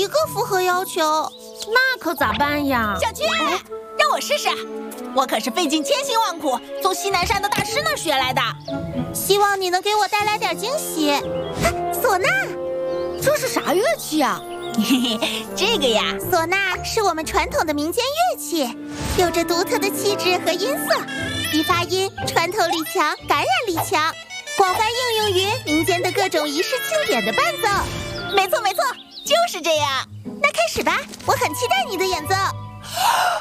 一个符合要求， 那可咋办呀？ 小七，让我试试。我可是费尽千辛万苦从西南山的大师那儿学来的。 希望你能给我带来点惊喜。唢呐， 这是啥乐器啊？ 嘿嘿，这个呀， 唢呐是我们传统的民间乐器，有着独特的气质和音色，其发音穿透力强，感染力强，广泛应用于民间的各种仪式庆典的伴奏。 没错没错，就是这样。 那开始吧，我很期待你的演奏。